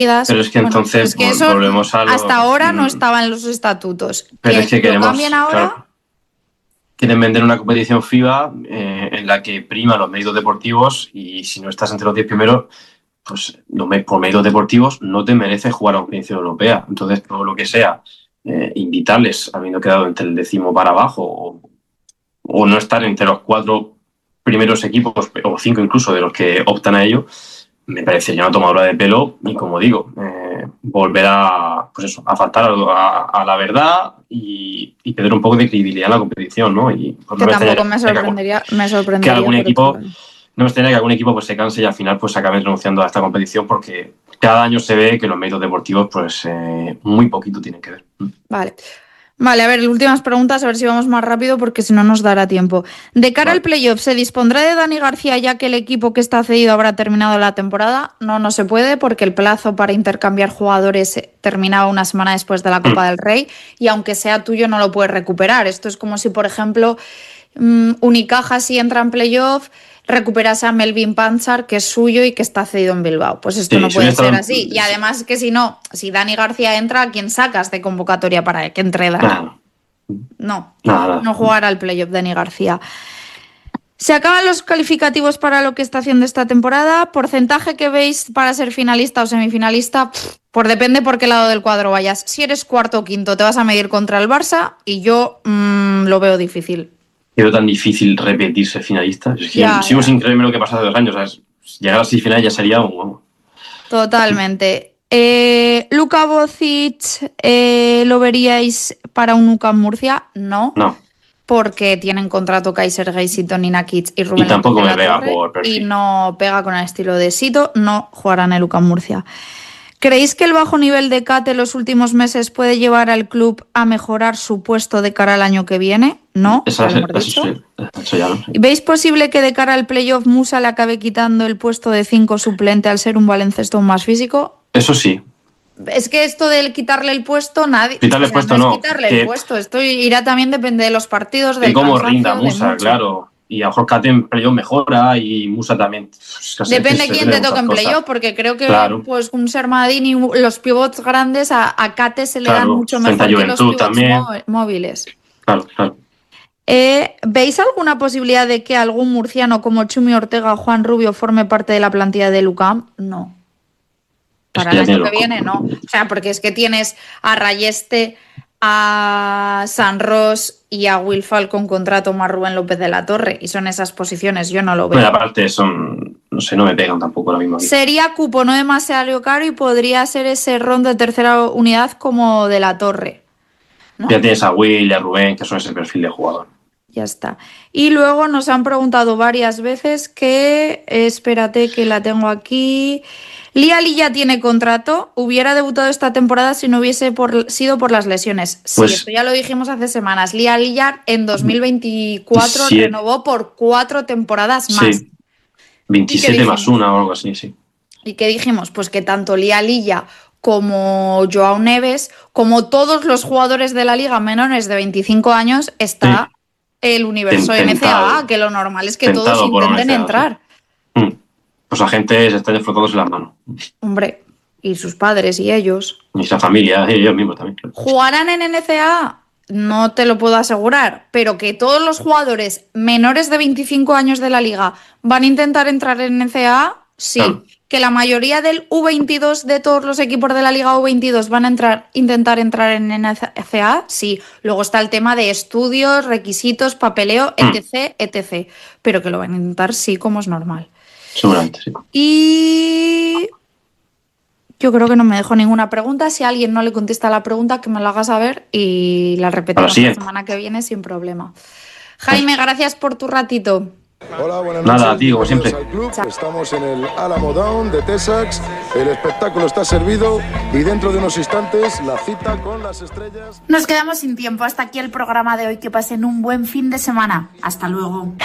Pero es que entonces es que eso volvemos a hasta ahora no estaba en los estatutos. Pero es que queremos, cambien ahora. claro, quieren vender una competición FIBA en la que prima los méritos deportivos y si no estás entre los 10 primeros, pues por méritos deportivos no te mereces jugar a una competición europea. Entonces, todo lo que sea, invitarles habiendo quedado entre el 10º para abajo o no estar entre los 4 primeros equipos o 5 incluso de los que optan a ello, me parece ya una tomadura de pelo y, como digo, volver a faltar a la verdad y perder un poco de credibilidad en la competición, ¿no? Y, pues, que tampoco me sorprendería que algún equipo, no me extrañaría que algún equipo pues se canse y al final pues acabe renunciando a esta competición, porque cada año se ve que los méritos deportivos pues muy poquito tienen que ver. Vale, a ver, últimas preguntas, a ver si vamos más rápido porque si no nos dará tiempo. De cara al playoff, ¿se dispondrá de Dani García ya que el equipo que está cedido habrá terminado la temporada? No se puede porque el plazo para intercambiar jugadores terminaba una semana después de la Copa del Rey y aunque sea tuyo no lo puedes recuperar. Esto es como si, por ejemplo, Unicaja, si entra en playoff, recuperase a Melvin Panchar, que es suyo y que está cedido en Bilbao. Pues esto no puede ser así. Y además que si Dani García entra, ¿a quién sacas de convocatoria para que entre Dani? No jugará al playoff Dani García. Se acaban los calificativos para lo que está haciendo esta temporada. ¿Porcentaje que veis para ser finalista o semifinalista? Pues depende por qué lado del cuadro vayas. Si eres cuarto o quinto, te vas a medir contra el Barça y yo lo veo difícil. Creo tan difícil repetirse finalista. Es que sigo sin creerme lo que pasa hace 2 años. ¿Sabes? Llegar a la semifinal ya sería un huevo. Totalmente. Luka Bocic, ¿lo veríais para un UCAM Murcia? No. Porque tienen contrato Kaiser Geis, Toni Nakic y Rubén. Y tampoco me pega por perfil. Y no pega con el estilo de Sito, no jugarán el UCAM Murcia. ¿Creéis que el bajo nivel de Kate en los últimos meses puede llevar al club a mejorar su puesto de cara al año que viene? No, eso ya lo sé. ¿Veis posible que de cara al playoff Musa le acabe quitando el puesto de 5 suplente al ser un baloncesto más físico? Eso sí. Es que esto de quitarle el puesto, nadie... Quitarle el puesto no. Quitarle el puesto. Esto irá también, depende de los partidos, de cómo rinda Musa, claro. Y a lo mejor Kate en playoff mejora y Musa también. Depende quién te toque en playoff, porque creo que pues un Sermadín y los pivots grandes a Kate se le dan mucho mejor que los pivots también móviles. Claro. ¿Veis alguna posibilidad de que algún murciano como Chumi Ortega o Juan Rubio forme parte de la plantilla del UCAM? No. Para el año que viene, no. O sea, porque es que tienes a Rayeste, a San Ros y a Will Falcon contrato más Rubén López de la Torre y son esas posiciones, yo no lo veo. Bueno, aparte son, no me pegan tampoco lo mismo aquí. Sería cupo no demasiado caro y podría ser ese ron de tercera unidad como de la Torre, ¿no? Ya tienes a Will y a Rubén, que son ese perfil de jugador. Ya está. Y luego nos han preguntado varias veces que, espérate que la tengo aquí... Liali ya tiene contrato, hubiera debutado esta temporada si no hubiese sido por las lesiones. Sí, pues, esto ya lo dijimos hace semanas. Liali ya en 2024 renovó por 4 temporadas más. Sí, 27 más 1 o algo así, sí. ¿Y qué dijimos? Pues que tanto Liali como Joao Neves, como todos los jugadores de la liga menores de 25 años, está el universo NCAA, que lo normal es que todos intenten entrar. Sí. Los agentes están frotándose las manos. Hombre, y sus padres y ellos. Y esa familia, y ellos mismos también. ¿Jugarán en NCAA? No te lo puedo asegurar, pero que todos los jugadores menores de 25 años de la liga van a intentar entrar en NCAA, sí. Claro. Que la mayoría del U22 de todos los equipos de la liga U22 van a intentar entrar en NCAA, sí. Luego está el tema de estudios, requisitos, papeleo, etc. Pero que lo van a intentar, sí, como es normal. Seguramente, sí. Y yo creo que no me dejo ninguna pregunta. Si a alguien no le contesta la pregunta, que me lo haga saber y la repetimos la semana que viene sin problema. Jaime, gracias por tu ratito. Hola, buenas noches. Nada, tío, como siempre. Estamos en el Alamo Dome de Texas. El espectáculo está servido y dentro de unos instantes la cita con las estrellas. Nos quedamos sin tiempo. Hasta aquí el programa de hoy. Que pasen un buen fin de semana. Hasta luego.